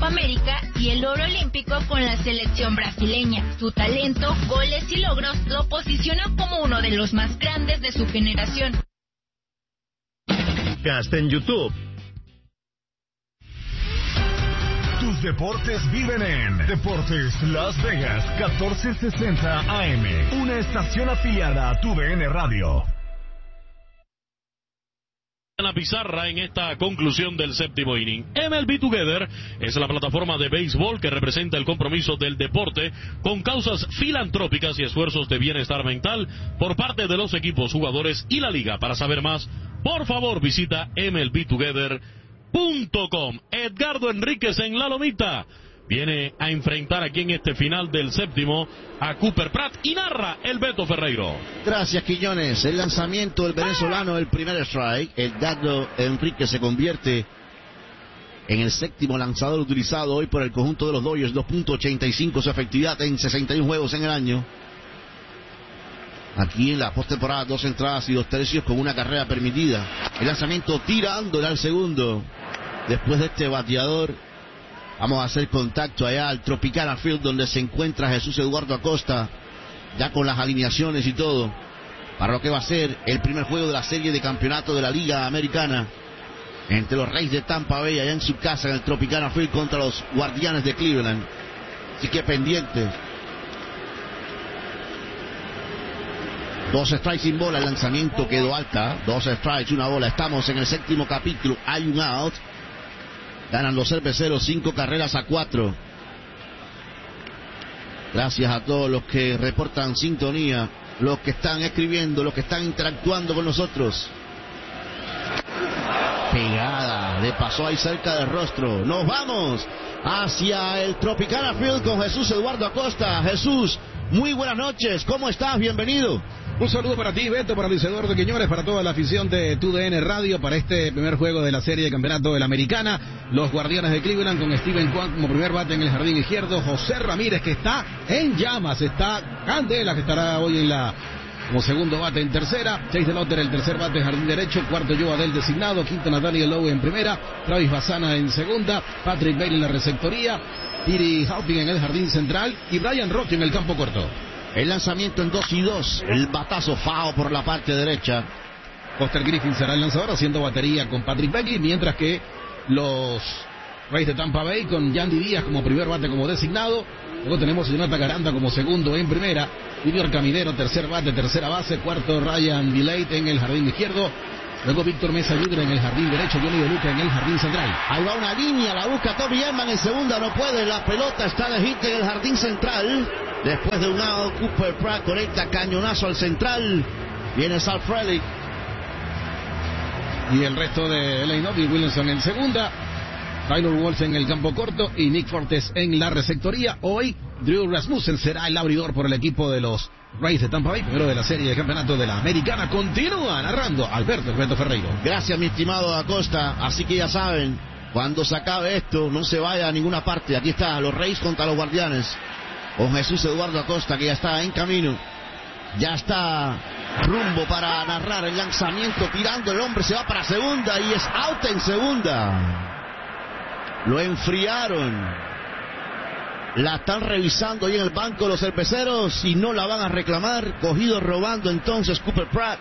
Copa América y el oro olímpico con la selección brasileña. Su talento, goles y logros lo posicionan como uno de los más grandes de su generación. En YouTube. Tus deportes viven en Deportes Las Vegas 1460 AM, una estación afiliada a TUDN Radio. En la pizarra en esta conclusión del séptimo inning. MLB Together es la plataforma de béisbol que representa el compromiso del deporte con causas filantrópicas y esfuerzos de bienestar mental por parte de los equipos, jugadores y la liga. Para saber más, por favor visita MLBtogether.com. Edgardo Enríquez en La Lomita viene a enfrentar aquí en este final del séptimo a Cooper Pratt y narra el Beto Ferreiro. Gracias, Quiñones. El lanzamiento del venezolano, el primer strike. Edgardo Enríquez se convierte en el séptimo lanzador utilizado hoy por el conjunto de los Dodgers. 2.85 su efectividad en 61 juegos en el año. Aquí en la postemporada, 2 entradas y 2 tercios con una carrera permitida. El lanzamiento tirándole al segundo. Después de este bateador, vamos a hacer contacto allá al Tropicana Field, donde se encuentra Jesús Eduardo Acosta, ya con las alineaciones y todo, para lo que va a ser el primer juego de la serie de campeonato de la Liga Americana entre los Reyes de Tampa Bay, allá en su casa en el Tropicana Field, contra los Guardianes de Cleveland. Así que pendientes. 2 strikes sin bola, el lanzamiento quedó alta. 2 strikes, 1 bola. Estamos en el séptimo capítulo, hay un out. Ganan los cerveceros 5 carreras a 4. Gracias a todos los que reportan sintonía, los que están escribiendo, los que están interactuando con nosotros. Pegada, le pasó ahí cerca del rostro. Nos vamos hacia el Tropicana Field con Jesús Eduardo Acosta. Jesús, muy buenas noches, ¿cómo estás? Bienvenido. Un saludo para ti, Beto, para Luis Eduardo Quiñones, para toda la afición de TUDN Radio, para este primer juego de la serie de campeonato de la Americana. Los Guardianes de Cleveland con Steven Kwan como primer bate en el jardín izquierdo. José Ramírez, que está en llamas, está Candela, que estará hoy como segundo bate en tercera. Chase DeLotter, el tercer bate en jardín derecho. Cuarto, Joe Adell designado. Quinto, Nathaniel Lowe en primera. Travis Bassana en segunda. Patrick Bailey en la receptoría. Tiri Halpin en el jardín central. Y Brian Roque en el campo corto. El lanzamiento en 2-2. El batazo foul por la parte derecha. Buster Griffin será el lanzador haciendo batería con Patrick Bailey, mientras que los Rays de Tampa Bay con Yandy Díaz como primer bate como designado. Luego tenemos a Jonathan Garanda como segundo en primera. Junior Caminero, tercer bate, tercera base. Cuarto, Ryan Vilate en el jardín izquierdo. Luego Víctor Mesa Jr. en el jardín derecho. Johnny De Luca en el jardín central. Ahí va una línea, la busca Tommy Edman en segunda, no puede. La pelota está de hit en el jardín central. Después de un out, Cooper Pratt conecta cañonazo al central. Viene Sal Frelick. Y el resto de Elaine Bill Williamson en segunda. Taylor Walsh en el campo corto y Nick Fortes en la receptoría. Hoy Drew Rasmussen será el abridor por el equipo de los Rays de Tampa Bay, primero de la serie de campeonato de la Americana. Continúa narrando Alberto Ferreiro. Gracias, mi estimado Acosta. Así que ya saben, cuando se acabe esto, no se vaya a ninguna parte. Aquí está, los Rays contra los Guardianes, con Jesús Eduardo Acosta, que ya está en camino. Ya está rumbo para narrar el lanzamiento, tirando, el hombre se va para segunda y es out en segunda. Lo enfriaron. La están revisando ahí en el banco los cerveceros y no la van a reclamar. Cogido robando entonces Cooper Pratt.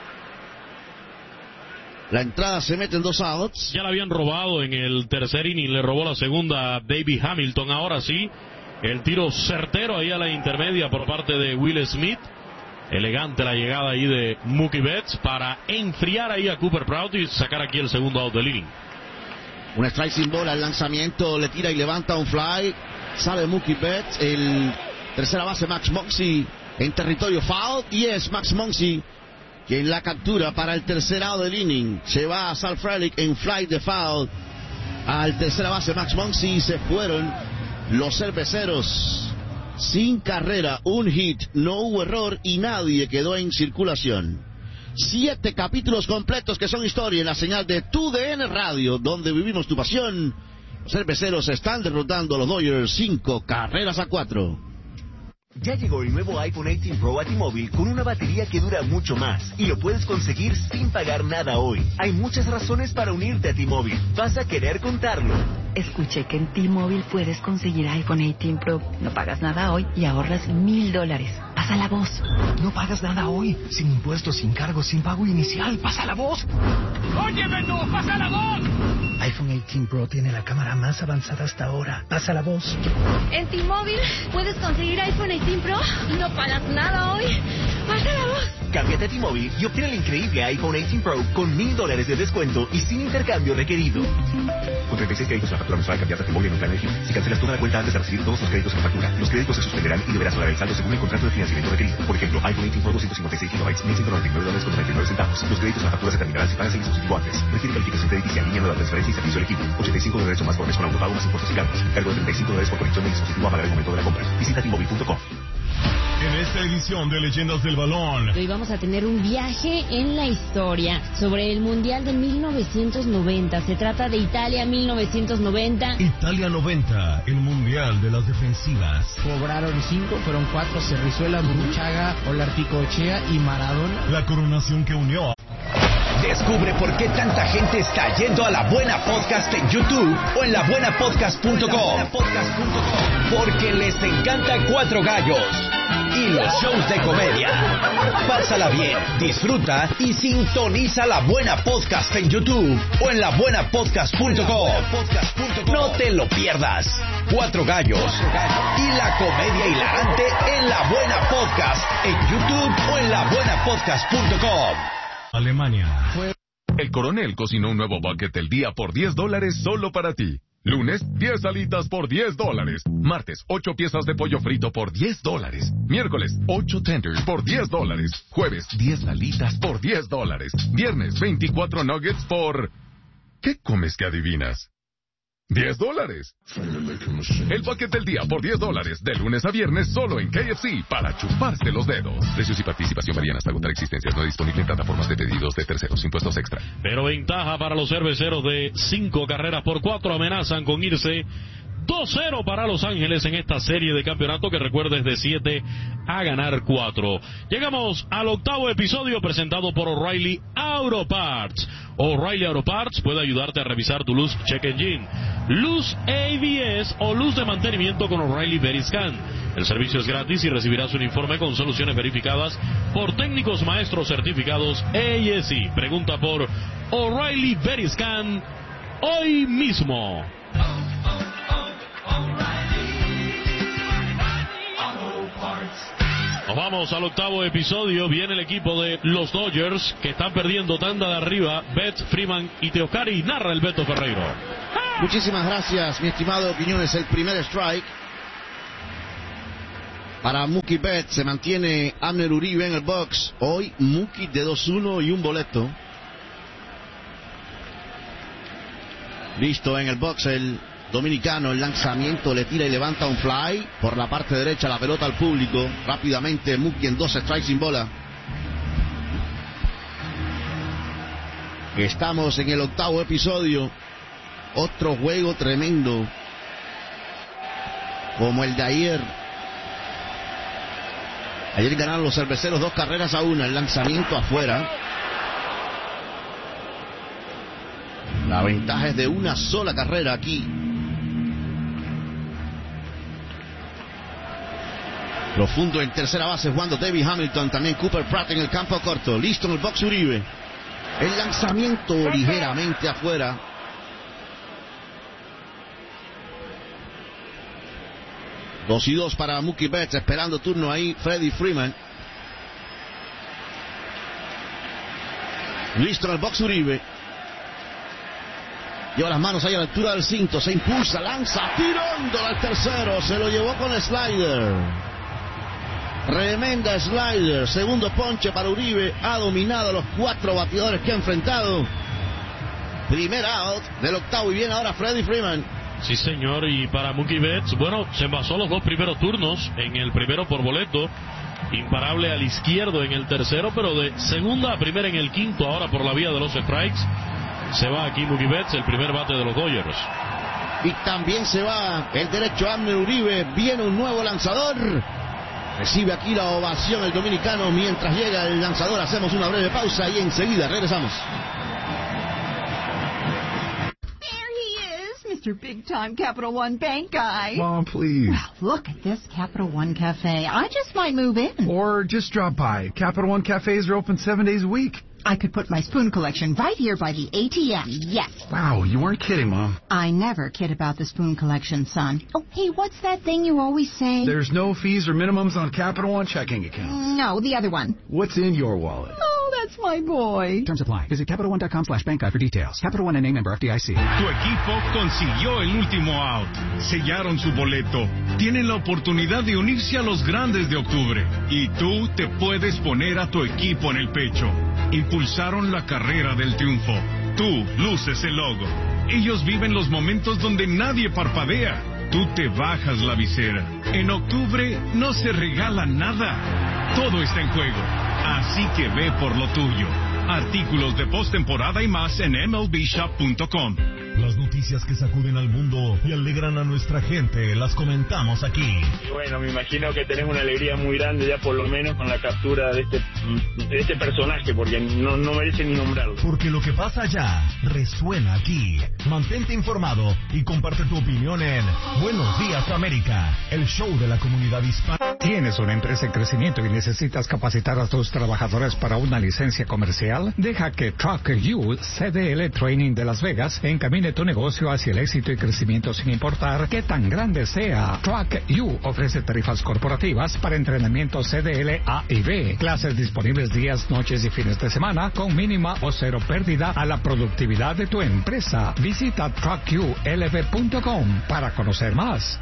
La entrada se mete en 2 outs. Ya la habían robado en el tercer inning, le robó la segunda a David Hamilton. Ahora sí, el tiro certero ahí a la intermedia por parte de Will Smith. Elegante la llegada ahí de Mookie Betts para enfriar ahí a Cooper Pratt y sacar aquí el segundo out del inning. Un strike sin bola, el lanzamiento le tira y levanta un fly. Sale Mookie Betts, el tercera base Max Muncy en territorio foul. Y es Max Muncy quien la captura para el tercer out del inning. Se va a Sal Frelick en fly de foul al tercera base Max Muncy y se fueron los cerveceros sin carrera, un hit, no hubo error y nadie quedó en circulación. 7 capítulos completos que son historia en la señal de TUDN Radio, donde vivimos tu pasión. Los cerveceros están derrotando a los Dodgers 5 carreras a 4. Ya llegó el nuevo iPhone 18 Pro a T-Mobile con una batería que dura mucho más y lo puedes conseguir sin pagar nada hoy. Hay muchas razones para unirte a T-Mobile. Vas a querer contarlo. Escuché que en T-Mobile puedes conseguir iPhone 18 Pro. No pagas nada hoy y ahorras $1,000. Pasa la voz. No pagas nada hoy. Sin impuestos, sin cargos, sin pago inicial. Pasa la voz. ¡Oye, Beto! ¡Pasa la voz! iPhone 18 Pro tiene la cámara más avanzada hasta ahora. Pasa la voz. En T-Mobile puedes conseguir iPhone 18 Pro y no pagas nada hoy. Pasa la voz. Cámbiate a T-Mobile y obtén el increíble iPhone 18 Pro con $1,000 de descuento y sin intercambio requerido. Con 36 créditos la factura mensual cambiada a T-Mobile en un plan elegible. Si cancelas toda la cuenta antes de recibir todos los créditos en factura, los créditos se suspenderán y deberás pagar el saldo según el contrato de financiamiento requerido. Por ejemplo, iPhone 18 Pro 256 GB, $1,199,99. Los créditos en la factura se terminarán si pagas el dispositivo antes. Requiere calificación crediticia, línea nueva, transferencia y servicio elegible. $85 o más por mes con autopago más impuestos y cargos. Cargo de $35 por conexión del dispositivo a pagar el momento de la compra. Visita T-Mobile.com. En esta edición de Leyendas del Balón, hoy vamos a tener un viaje en la historia sobre el Mundial de 1990. Se trata de Italia 1990. Italia 90, el Mundial de las defensivas. Cobraron 5, fueron 4, Cerrizuela, Burruchaga, Olarticochea y Maradona. La coronación que unió. Descubre por qué tanta gente está yendo a La Buena Podcast en YouTube o en labuenapodcast.com. Porque les encanta Cuatro Gallos y los shows de comedia. Pásala bien, disfruta y sintoniza La Buena Podcast en YouTube o en labuenapodcast.com. No te lo pierdas. Cuatro Gallos y la comedia hilarante en La Buena Podcast en YouTube o en labuenapodcast.com. Alemania. El Coronel cocinó un nuevo bucket del día por $10 solo para ti. Lunes, 10 alitas por $10. Martes, 8 piezas de pollo frito por $10. Miércoles, 8 tenders por $10. Jueves, 10 alitas por $10. Viernes, 24 nuggets por... ¿Qué comes que adivinas? $10. El bucket del día por $10, de lunes a viernes, solo en KFC, para chuparse los dedos. Precios y participación varían hasta agotar existencias. No disponible en plataformas de pedidos de terceros. Impuestos extra. Pero ventaja para los cerveceros de 5 carreras por 4. Amenazan con irse 2-0 para Los Ángeles en esta serie de campeonato que recuerdes de 7 a ganar 4. Llegamos al octavo episodio presentado por O'Reilly Auto Parts. O'Reilly Auto Parts puede ayudarte a revisar tu luz check engine, luz ABS o luz de mantenimiento con O'Reilly Veriscan. El servicio es gratis y recibirás un informe con soluciones verificadas por técnicos maestros certificados ASE. Pregunta por O'Reilly Veriscan hoy mismo. Nos vamos al octavo episodio. Viene el equipo de los Dodgers que están perdiendo tanda de arriba. Betts, Freeman y Teocari. Narra el Beto Ferreiro. Muchísimas gracias, mi estimado Quiñones. El primer strike para Mookie Betts. Se mantiene Abner Uribe en el box. Hoy Mookie de 2-1 y un boleto. Listo en el box el dominicano. El lanzamiento, le tira y levanta un fly por la parte derecha, la pelota al público. Rápidamente Mookie en 2 strikes sin bola. Estamos en el octavo episodio. Otro juego tremendo como el de ayer. Ayer ganaron los cerveceros 2-1. El lanzamiento afuera. La ventaja es de una sola carrera aquí. Profundo en tercera base jugando David Hamilton. También Cooper Pratt en el campo corto. Listo en el box Uribe. El lanzamiento ligeramente afuera. Dos y dos para Mookie Betts. Esperando turno ahí Freddie Freeman. Listo en el box Uribe. Lleva las manos ahí a la altura del cinto. Se impulsa, lanza, tirando al tercero. Se lo llevó con el slider. Tremenda slider. Segundo ponche para Uribe. Ha dominado a los 4 bateadores que ha enfrentado. Primer out del octavo. Y viene ahora Freddie Freeman. Sí, señor. Y para Mookie Betts, bueno, se envasó los 2 primeros turnos. En el primero por boleto. Imparable al izquierdo en el tercero. Pero de segunda a primera en el quinto. Ahora por la vía de los strikes. Se va aquí Mookie Betts, el primer bate de los Dodgers. Y también se va el derecho Abner Uribe. Viene un nuevo lanzador. Recibe aquí la ovación el dominicano. Mientras llega el lanzador, hacemos una breve pausa y enseguida regresamos. Mr. Big-Time Capital One Bank guy. Mom, please. Well, look at this Capital One Cafe. I just might move in. Or just drop by. Capital One cafes are open 7 days a week. I could put my spoon collection right here by the ATM. Yes. Wow, you weren't kidding, Mom. I never kid about the spoon collection, son. Oh, hey, what's that thing you always say? There's no fees or minimums on Capital One checking accounts. No, the other one. What's in your wallet? Oh, that's my boy. Terms apply. Visit CapitalOne.com/bank guide for details. Capital One and member FDIC. Tu equipo consiguió el último out. Sellaron su boleto. Tienen la oportunidad de unirse a los grandes de octubre. Y tú te puedes poner a tu equipo en el pecho. Impulsaron la carrera del triunfo. Tú luces el logo. Ellos viven los momentos donde nadie parpadea. Tú te bajas la visera. En octubre no se regala nada. Todo está en juego. Así que ve por lo tuyo. Artículos de postemporada y más en MLBshop.com. Las noticias que sacuden al mundo y alegran a nuestra gente las comentamos aquí. Y bueno, me imagino que tenés una alegría muy grande ya por lo menos con la captura de este personaje, porque no merece ni nombrarlo. Porque lo que pasa allá resuena aquí. Mantente informado y comparte tu opinión en Buenos Días América, el show de la comunidad hispana. ¿Tienes una empresa en crecimiento y necesitas capacitar a tus trabajadores para una licencia comercial? Deja que Truck You CDL Training de Las Vegas encamine tu negocio hacia el éxito y crecimiento sin importar qué tan grande sea. Truck You ofrece tarifas corporativas para entrenamiento CDL A y B, clases disponibles días, noches y fines de semana con mínima o cero pérdida a la productividad de tu empresa. Visita truckyoulv.com para conocer más.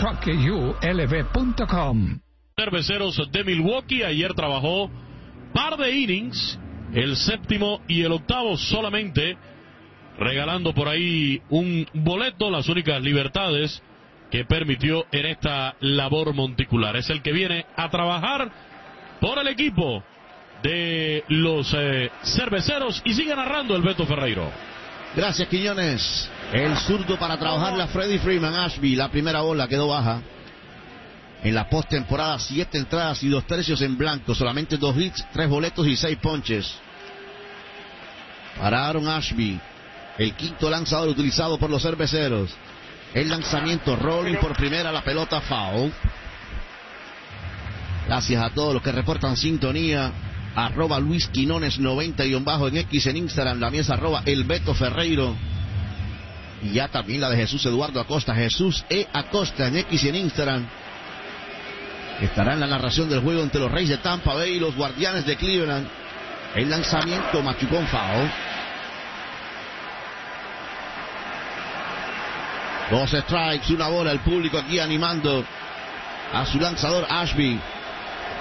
truckyoulv.com. Cerveceros de Milwaukee ayer trabajó par de innings, el séptimo y el octavo solamente, regalando por ahí un boleto, las únicas libertades que permitió en esta labor monticular. Es el que viene a trabajar por el equipo de los cerveceros y sigue narrando el Beto Ferreiro. Gracias, Quiñones. El zurdo para trabajarle a Freddie Freeman. Ashby, la primera bola quedó baja. En la postemporada, 7 entradas y 2 tercios en blanco. Solamente 2 hits, 3 boletos y 6 ponches. Para Aaron Ashby, el quinto lanzador utilizado por los cerveceros. El lanzamiento, rolling por primera, la pelota foul. Gracias a todos los que reportan sintonía. @Luis Quinones 90_ en X en Instagram. La mía es @El Beto Ferreiro. Y ya también la de Jesús Eduardo Acosta. Jesús E. Acosta en X y en Instagram. Estará en la narración del juego entre los Reyes de Tampa Bay y los Guardianes de Cleveland. El lanzamiento, machucón foul. 2 strikes, una bola. El público aquí animando a su lanzador Ashby.